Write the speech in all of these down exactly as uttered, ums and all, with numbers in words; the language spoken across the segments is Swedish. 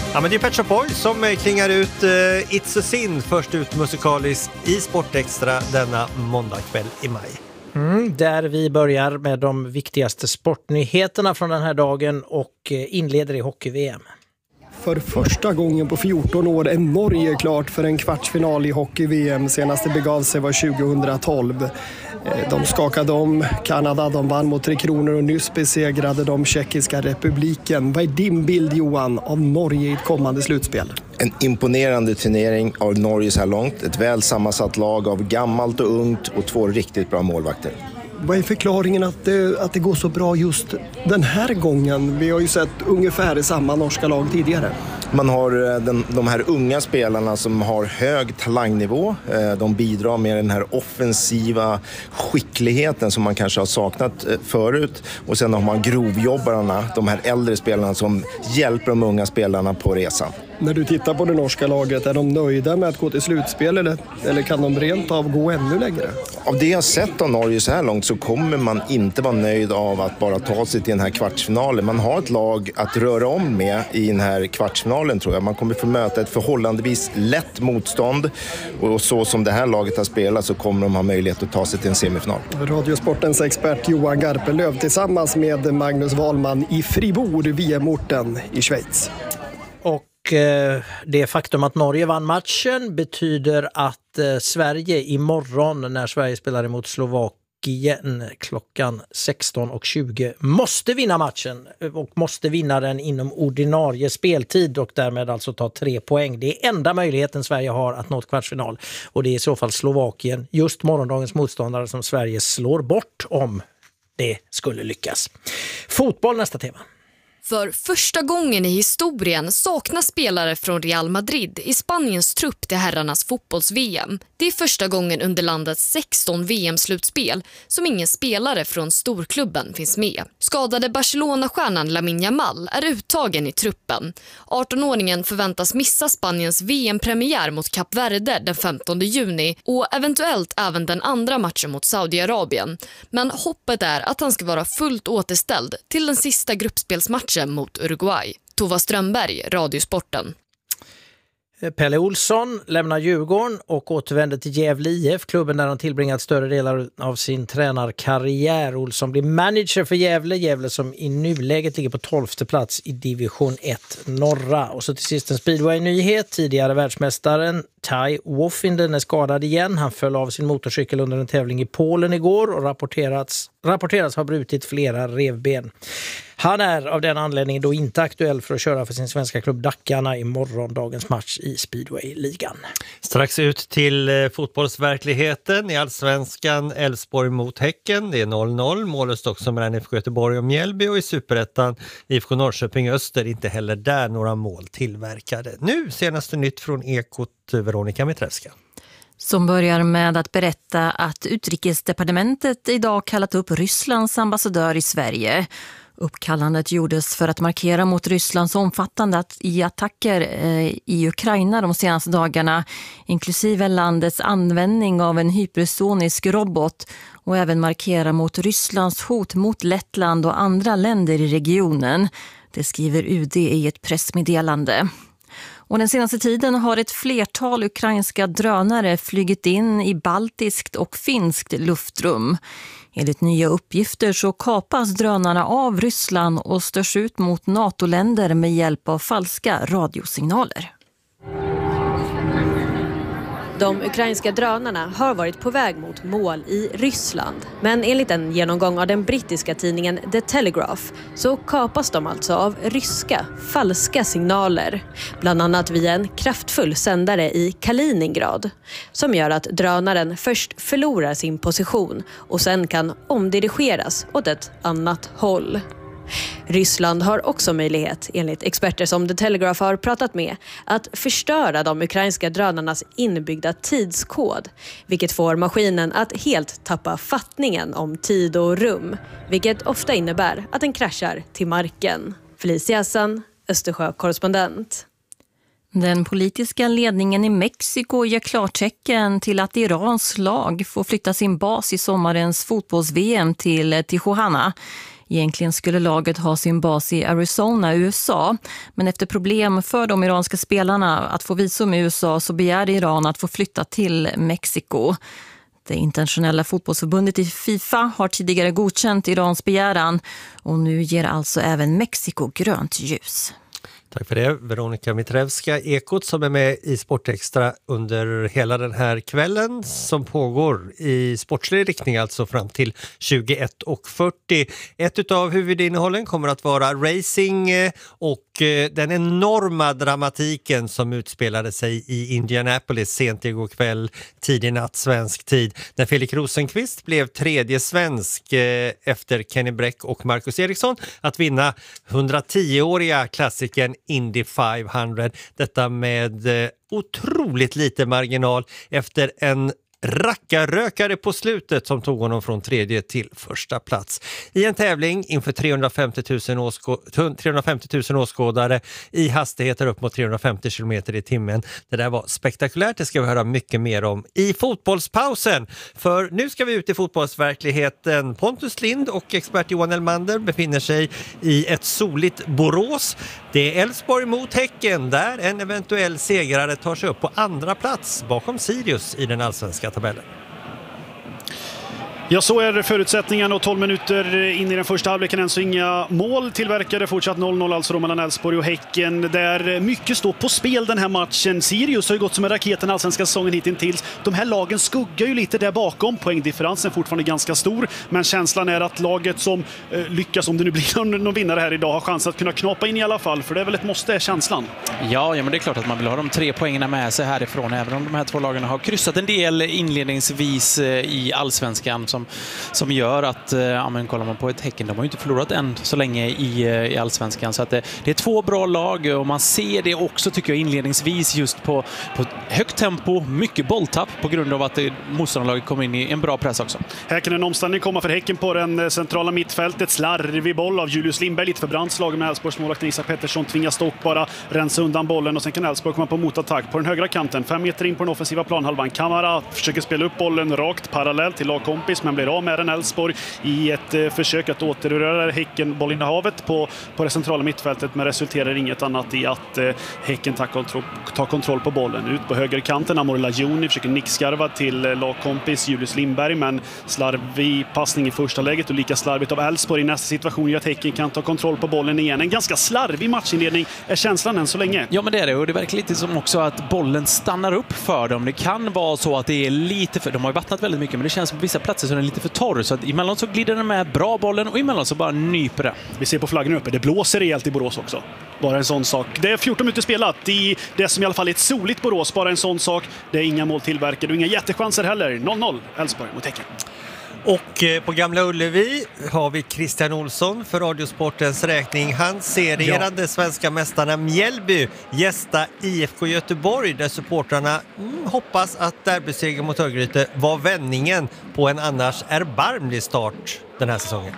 Ja, men det är Pet Shop Boys som klingar ut uh, It's a Sin först ut musikaliskt i Sportextra denna måndagkväll i maj. Mm, där vi börjar med de viktigaste sportnyheterna från den här dagen och inleder i hockey-V M. För första gången på fjorton år är Norge klart för en kvartsfinal i hockey-V M. Senaste begav sig var tjugohundratolv. De skakade om Kanada, de vann mot Tre Kronor och nyss besegrade de Tjeckiska republiken. Vad är din bild, Johan, av Norge i ett kommande slutspel? En imponerande turnering av Norge så här långt. Ett väl sammansatt lag av gammalt och ungt och två riktigt bra målvakter. Vad är förklaringen att det, att det går så bra just den här gången? Vi har ju sett ungefär samma norska lag tidigare. Man har den, de här unga spelarna som har hög talangnivå. De bidrar med den här offensiva skickligheten som man kanske har saknat förut. Och sen har man grovjobbarna, de här äldre spelarna som hjälper de unga spelarna på resan. När du tittar på det norska laget, är de nöjda med att gå till slutspel eller, eller kan de rent av gå ännu längre? Av det jag sett av Norge så här långt så kommer man inte vara nöjd av att bara ta sig till den här kvartsfinalen. Man har ett lag att röra om med i den här kvartsfinalen, tror jag. Man kommer få möta ett förhållandevis lätt motstånd och så som det här laget har spelat så kommer de ha möjlighet att ta sig till en semifinal. Radiosportens expert Johan Garpelöv tillsammans med Magnus Wahlman i Fribourg, V M-orten i Schweiz. Och det faktum att Norge vann matchen betyder att Sverige imorgon när Sverige spelar emot Slovakien klockan sexton och tjugo måste vinna matchen och måste vinna den inom ordinarie speltid och därmed alltså ta tre poäng. Det är enda möjligheten Sverige har att nå ett kvartsfinal och det är i så fall Slovakien, just morgondagens motståndare, som Sverige slår bort om det skulle lyckas. Fotboll nästa tema. För första gången i historien saknas spelare från Real Madrid i Spaniens trupp till herrarnas fotbolls-V M. Det är första gången under landets sexton V M-slutspel som ingen spelare från storklubben finns med. Skadade Barcelona-stjärnan Lamine Yamal är uttagen i truppen. arton-åringen förväntas missa Spaniens V M-premiär mot Kap Verde den femtonde juni och eventuellt även den andra matchen mot Saudiarabien. Men hoppet är att han ska vara fullt återställd till den sista gruppspelsmatchen mot Uruguay. Tova Strömberg, Radiosporten. Pelle Olsson lämnar Djurgården och återvänder till Gävle I F, klubben där han tillbringat större delar av sin tränarkarriär. Olsson blir manager för Gävle, Gävle som i nuläget ligger på tolfte plats i division ett norra. Och så till sist en speedway-nyhet. Tidigare världsmästaren Ty Wofinden är skadad igen. Han föll av sin motorcykel under en tävling i Polen igår och rapporterats, rapporterats ha brutit flera revben. Han är av den anledningen då inte aktuell för att köra för sin svenska klubb Dackarna i morgondagens match i Speedway-ligan. Strax ut till eh, fotbollsverkligheten i Allsvenskan, Elfsborg mot Häcken. Det är noll noll, målöst också mellan I F K Göteborg och Mjällby, och i Superettan I F K Norrköping Öster, inte heller där några mål tillverkade. Nu senaste nytt från Ekot, Veronica Mitrevska. Som börjar med att berätta att Utrikesdepartementet idag kallat upp Rysslands ambassadör i Sverige. Uppkallandet gjordes för att markera mot Rysslands omfattande i attacker i Ukraina de senaste dagarna, inklusive landets användning av en hypersonisk robot, och även markera mot Rysslands hot mot Lettland och andra länder i regionen. Det skriver U D i ett pressmeddelande. Och den senaste tiden har ett flertal ukrainska drönare flygit in i baltiskt och finskt luftrum. Enligt nya uppgifter så kapas drönarna av Ryssland och störs ut mot NATO-länder med hjälp av falska radiosignaler. De ukrainska drönarna har varit på väg mot mål i Ryssland. Men enligt en genomgång av den brittiska tidningen The Telegraph så kapas de alltså av ryska falska signaler. Bland annat via en kraftfull sändare i Kaliningrad. Som gör att drönaren först förlorar sin position och sen kan omdirigeras åt ett annat håll. Ryssland har också möjlighet, enligt experter som The Telegraph har pratat med, att förstöra de ukrainska drönarnas inbyggda tidskod, vilket får maskinen att helt tappa fattningen om tid och rum, vilket ofta innebär att den kraschar till marken. Felicia Hassan, Östersjö-korrespondent. Den politiska ledningen i Mexiko ger klartecken till att Irans lag får flytta sin bas i sommarens fotbolls-V M till Tijuana. Egentligen skulle laget ha sin bas i Arizona, U S A. Men efter problem för de iranska spelarna att få visum i U S A så begärde Iran att få flytta till Mexiko. Det internationella fotbollsförbundet i FIFA har tidigare godkänt Irans begäran och nu ger alltså även Mexiko grönt ljus. Tack för det, Veronica Mitrevska, Ekot som är med i Sportextra under hela den här kvällen som pågår i sportslig riktning, alltså fram till tjugoett och fyrtio. Ett av huvudinnehållen kommer att vara racing och den enorma dramatiken som utspelade sig i Indianapolis sent igår kväll, tidig natt svensk tid, när Felix Rosenqvist blev tredje svensk efter Kenny Bräck och Marcus Eriksson att vinna hundratio-åriga klassikern Indy femhundra. Detta med eh, otroligt lite marginal efter en rackarrökare på slutet som tog honom från tredje till första plats. I en tävling inför trehundrafemtio tusen, åskå- trehundrafemtio tusen åskådare i hastigheter upp mot trehundrafemtio kilometer i timmen. Det där var spektakulärt, det ska vi höra mycket mer om i fotbollspausen. För nu ska vi ut i fotbollsverkligheten. Pontus Lind och expert Johan Elmander befinner sig i ett soligt Borås. Det är Elfsborg mot Häcken där en eventuell segrare tar sig upp på andra plats bakom Sirius i den allsvenska tabellen. Ja, så är förutsättningen och tolv minuter in i den första halvleken än så inga mål tillverkade. Fortsatt noll noll alltså då mellan Elfsborg och Häcken. Där mycket står på spel den här matchen. Sirius har ju gått som en raket den allsvenska säsongen hittills. De här lagen skuggar ju lite där bakom. Poängdifferensen är fortfarande ganska stor. Men känslan är att laget som eh, lyckas, om det nu blir någon, någon vinnare här idag, har chans att kunna knapa in i alla fall. För det är väl ett måste, är känslan. Ja, ja, men det är klart att man vill ha de tre poängerna med sig härifrån. Även om de här två lagen har kryssat en del inledningsvis i allsvenskan som som gör att, ja men kollar man på ett Häcken, de har ju inte förlorat än så länge i, i allsvenskan, så att det, det är två bra lag och man ser det också tycker jag inledningsvis just på, på högt tempo, mycket bolltapp på grund av att motståndarlaget kommer in i en bra press också. Här kan en omställning komma för Häcken på den centrala mittfältet, slarvig boll av Julius Lindberg, lite för brandslag med Elfsborgs målvakt Isak Pettersson tvingas dock bara rensa undan bollen och sen kan Elfsborg komma på motattack på den högra kanten, fem meter in på den offensiva planhalvan. Kamara försöker spela upp bollen rakt parallellt till lagkompis men blir av med den. Elfsborg i ett eh, försök att återröra Häcken bollinnehavet på, på det centrala mittfältet, men resulterar inget annat i att eh, Häcken tar kontroll, tar kontroll på bollen. Ut på högerkanten, Amor Lajoni försöker nickskarva till eh, lagkompis Julius Lindberg, men slarvig passning i första läget och lika slarvigt av Elfsborg i nästa situation gör att Häcken kan ta kontroll på bollen igen. En ganska slarvig matchinledning är känslan än så länge. Ja, men det är det, och det verkar lite som också att bollen stannar upp för dem. Det kan vara så att det är lite för, de har ju vattnat väldigt mycket, men det känns på vissa platser som den är lite för torr, så att emellan så glider den med bra bollen och emellan så bara nyper det. Vi ser på flaggan uppe, det blåser rejält i Borås också. Bara en sån sak. Det är fjorton minuter spelat i det som i alla fall är ett soligt Borås, bara en sån sak. Det är inga mål tillverkade och inga jättechanser heller. noll noll Elfsborg mot Häcken. Och på Gamla Ullevi har vi Christian Olsson för Radiosportens räkning. Han ser regerande ja. svenska mästarna Mjällby gästa I F K Göteborg, där supportrarna mm, hoppas att derbysegern mot Örgryte var vändningen på en annars erbarmlig start den här säsongen.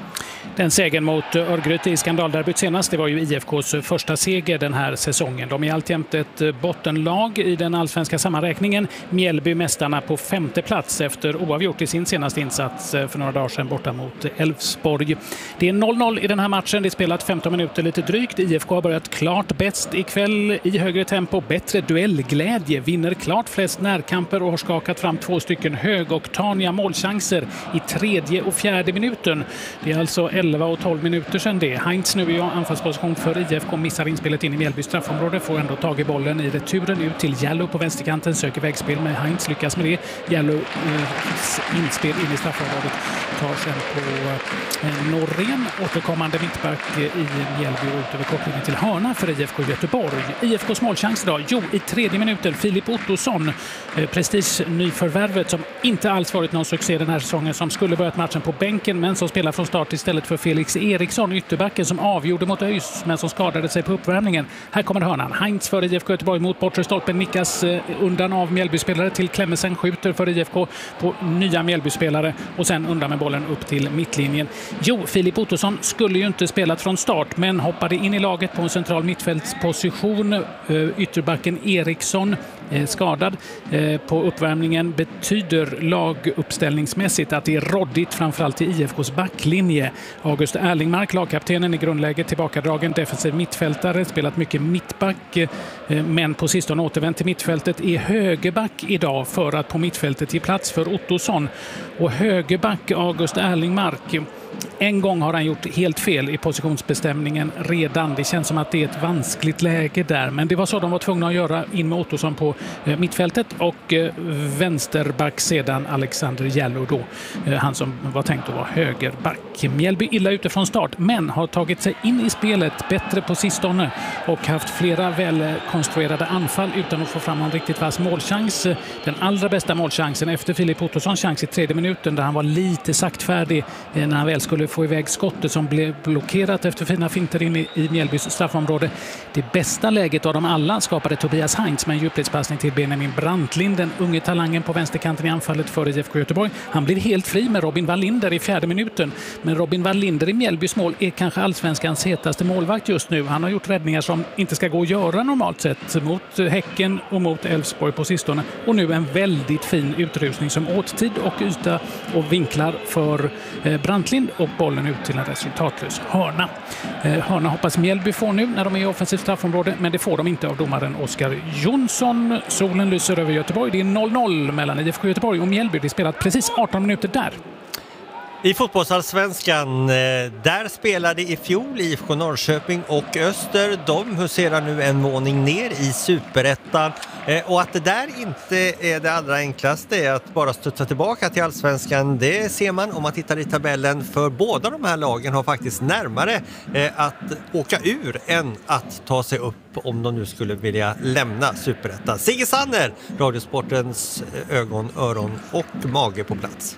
Den segern mot Örgryte i skandalderbyt senast, det var ju I F K:s första seger den här säsongen. De är alltjämt ett bottenlag i den allsvenska sammanräkningen. Mjällby mästarna på femte plats efter oavgjort i sin senaste insats för några dagar sedan borta mot Elfsborg. Det är noll noll i den här matchen. Det är spelat femton minuter lite drygt. I F K har börjat klart bäst ikväll i högre tempo. Bättre duellglädje. Vinner klart flest närkamper och har skakat fram två stycken högoktaniga målchanser i tredje och fjärde minuten. Det är alltså elva och tolv minuter sedan det. Heinz nu i anfallsposition för I F K, missar inspelet in i Mjällby straffområde, får ändå tag i bollen i returen ut till Jallow på vänsterkanten, söker vägspel med Heinz, lyckas med det. Jallow eh, inspel in i straffområdet tar sen på eh, Norén, återkommande mittback i Mjällby ut över kopplingen till hörna för I F K Göteborg. I F K:s målchans idag, jo i tredje minuten, Filip Ottosson, eh, prestige nyförvärvet som inte alls varit någon succé den här säsongen, som skulle börjat matchen på bänken men som spelar från start istället för Felix Eriksson, ytterbacken som avgjorde mot ÖIS men som skadade sig på uppvärmningen. Här kommer hörnan. Heinz för I F K Göteborg mot bortre stolpen, nickas undan av Mjällby-spelare till Klemmensen, skjuter för I F K på nya Mjällby-spelare och sen undan med bollen upp till mittlinjen. Jo, Filip Ottosson skulle ju inte spelat från start men hoppade in i laget på en central mittfältsposition. Ytterbacken Eriksson eh, skadad eh, på uppvärmningen, betyder laguppställningsmässigt att det är roddigt framförallt i I F K:s backlinje. August Erlingmark, lagkaptenen i grundläget, tillbakadragen defensiv mittfältare, spelat mycket mittback eh, men på sistone återvänt till mittfältet, är högerback idag för att på mittfältet ge plats för Ottosson. Och högerback August Erlingmark, en gång har han gjort helt fel i positionsbestämningen redan. Det känns som att det är ett vanskligt läge där. Men det var så de var tvungna att göra in med Ottosson på eh, mittfältet. Och eh, vänsterback sedan Alexander Jallow då. Eh, han som var tänkt att vara högerback. Mjällby illa ute från start men har tagit sig in i spelet bättre på sistone. Och haft flera välkonstruerade anfall utan att få fram en riktigt vass målchans. Den allra bästa målchansen efter Filip Ottossons chans i tredje minuten där han var lite saktfärdig eh, när han väl skulle få iväg skottet som blev blockerat efter fina finter in i, i Mjällbys straffområde. Det bästa läget av dem alla skapade Tobias Heinz med en djupledspassning till Benjamin Brantlind, den unge talangen på vänsterkanten i anfallet för I F K Göteborg. Han blir helt fri med Robin Wallinder i fjärde minuten. Men Robin Wallinder i Mjällbys mål är kanske allsvenskans hetaste målvakt just nu. Han har gjort räddningar som inte ska gå att göra normalt sett mot Häcken och mot Elfsborg på sistone. Och nu en väldigt fin utrustning som åt tid och yta och vinklar för eh, Brantlind och bollen ut till en resultatlös hörna. Eh, hörna hoppas Mjällby får nu när de är i offensivt straffområde, men det får de inte av domaren Oskar Jonsson. Solen lyser över Göteborg. Det är noll noll mellan I F K Göteborg och Mjällby. Det spelat precis arton minuter där. I fotbollsallsvenskan, där spelade i fjol I F K Norrköping och Öster. De huserar nu en våning ner i Superettan. Och att det där inte är det allra enklaste är att bara studsa tillbaka till allsvenskan. Det ser man om man tittar i tabellen, för båda de här lagen har faktiskt närmare att åka ur än att ta sig upp om de nu skulle vilja lämna Superettan. Sigge Sanner, Radiosportens ögon, öron och mage på plats.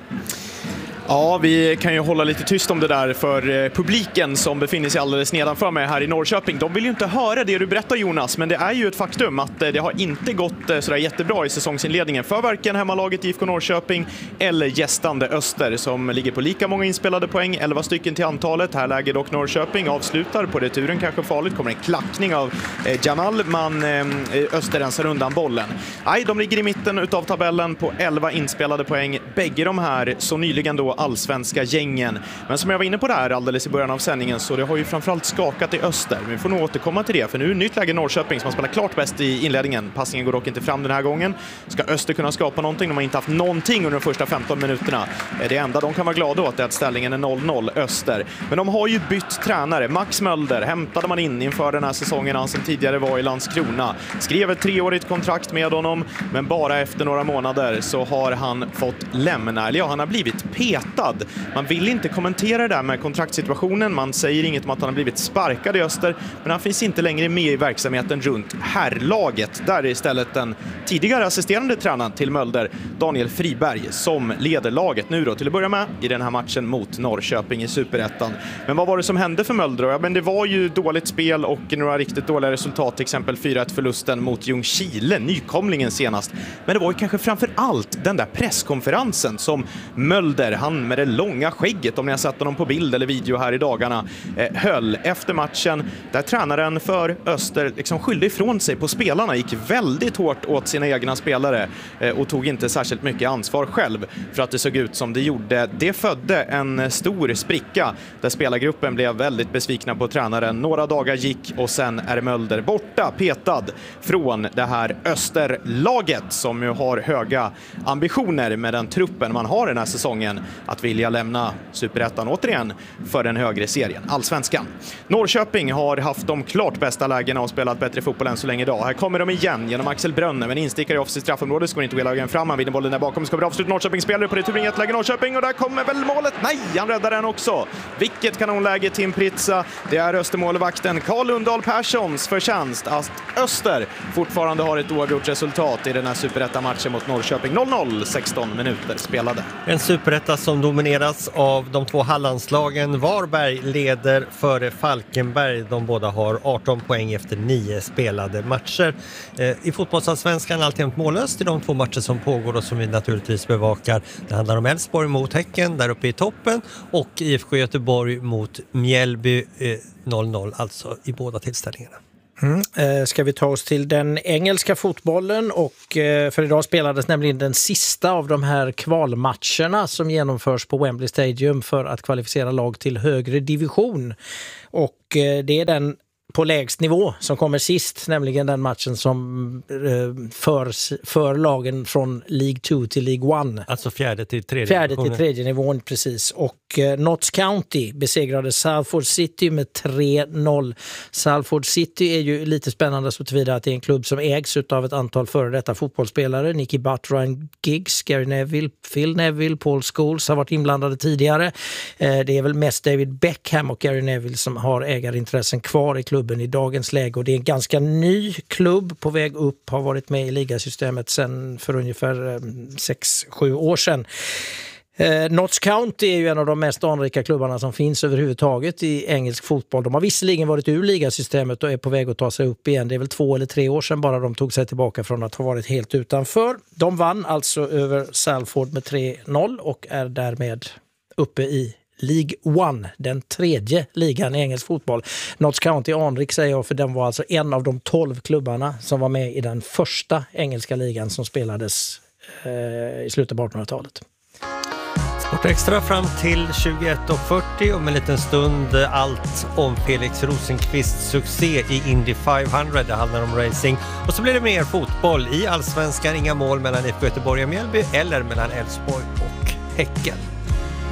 Ja, vi kan ju hålla lite tyst om det där för publiken som befinner sig alldeles nedanför mig här i Norrköping. De vill ju inte höra det du berättar, Jonas, men det är ju ett faktum att det har inte gått sådär jättebra i säsongsinledningen för varken hemmalaget I F K Norrköping eller gästande Öster som ligger på lika många inspelade poäng, elva stycken till antalet. Här läger dock Norrköping, avslutar på returen kanske farligt, kommer en klackning av eh, Jamal, man eh, Öster rensar undan bollen. Nej, de ligger i mitten utav tabellen på elva inspelade poäng, bägge de här så nyligen då allsvenska gängen. Men som jag var inne på där alldeles i början av sändningen, så det har ju framförallt skakat i Öster. Vi får nog återkomma till det, för nu är det nytt läge Norrköping som har spelat klart bäst i inledningen. Passningen går dock inte fram den här gången. Ska Öster kunna skapa någonting? De har inte haft någonting under de första femton minuterna. Det enda de kan vara glada åt är att ställningen är noll noll Öster. Men de har ju bytt tränare. Max Mölder hämtade man in inför den här säsongen, han som tidigare var i Landskrona. Skrev ett treårigt kontrakt med honom, men bara efter några månader så har han fått lämna. Eller ja, han har blivit petad. Man vill inte kommentera det där med kontraktssituationen. Man säger inget om att han har blivit sparkad i Öster, men han finns inte längre med i verksamheten runt herrlaget. Där är istället den tidigare assisterande tränaren till Mölder, Daniel Friberg, som leder laget nu då till att börja med i den här matchen mot Norrköping i Superettan. Men vad var det som hände för Mölder? Ja, men det var ju dåligt spel och några riktigt dåliga resultat, till exempel fyra ett förlusten mot Ljungskile, nykomlingen senast. Men det var ju kanske framför allt den där presskonferensen som Mölder, han med det långa skägget, om ni har sett honom på bild eller video här i dagarna, eh, höll efter matchen, där tränaren för Öster liksom skyllde ifrån sig på spelarna, gick väldigt hårt åt sina egna spelare eh, och tog inte särskilt mycket ansvar själv för att det såg ut som det gjorde. Det födde en stor spricka där spelargruppen blev väldigt besvikna på tränaren. Några dagar gick och sen är Mölder borta, petad från det här Österlaget som ju har höga ambitioner med den truppen man har den här säsongen att vilja lämna Superettan återigen för den högre serien, allsvenskan. Norrköping har haft de klart bästa lägena och spelat bättre fotboll än så länge idag. Här kommer de igen genom Axel Brönne, men instickar i offensivt straffområde, ska inte gå hela fram, han vinner bollen där bakom, ska bli avslut. Norrköping spelare på returen, ett läge Norrköping, och där kommer väl målet. Nej, han räddar den också. Vilket kanonläge, Tim Pritsa. Det är Östermålvakten Carl Lundahl Perssons förtjänst att Öster fortfarande har ett oavgjort resultat i den här Superettan-matchen mot Norrköping. noll noll, sexton minuter spelade. En Superetta som domineras av de två Hallandslagen. Varberg leder före Falkenberg. De båda har arton poäng efter nio spelade matcher. I fotbollsallsvenskan alltjämt mållöst i de två matcher som pågår och som vi naturligtvis bevakar. Det handlar om Elfsborg mot Häcken där uppe i toppen och I F K Göteborg mot Mjällby, noll noll alltså i båda tillställningarna. Mm. Eh, ska vi ta oss till den engelska fotbollen och eh, för idag spelades nämligen den sista av de här kvalmatcherna som genomförs på Wembley Stadium för att kvalificera lag till högre division. Och eh, det är den på lägst nivå som kommer sist, nämligen den matchen som eh, för, för lagen från League två till League ett. Alltså fjärde till tredje Fjärde till tredje nivån, precis. Och eh, Notts County besegrade Salford City med tre noll. Salford City är ju lite spännande så tillvida att det är en klubb som ägs av ett antal före detta fotbollsspelare. Nicky Butt, Ryan Giggs, Gary Neville, Phil Neville, Paul Scholes har varit inblandade tidigare. Eh, det är väl mest David Beckham och Gary Neville som har ägarintressen kvar i klubben i dagens läge, och det är en ganska ny klubb på väg upp, har varit med i ligasystemet sedan för ungefär sex sju år sedan. Eh, Notts County är ju en av de mest anrika klubbarna som finns överhuvudtaget i engelsk fotboll. De har visserligen varit ur ligasystemet och är på väg att ta sig upp igen. Det är väl två eller tre år sedan bara de tog sig tillbaka från att ha varit helt utanför. De vann alltså över Salford med tre noll och är därmed uppe i League One, den tredje ligan i engelsk fotboll. Notts County anrik säger jag, för den var alltså en av de tolv klubbarna som var med i den första engelska ligan som spelades eh, i slutet på artonhundratalet. Sportextra fram till tjugoett och fyrtio, om en liten stund allt om Felix Rosenqvists succé i Indy femhundra. Det handlar om racing. Och så blir det mer fotboll i Allsvenskan. Inga mål mellan I F K Göteborg och Mjällby eller mellan Elfsborg och Häcken.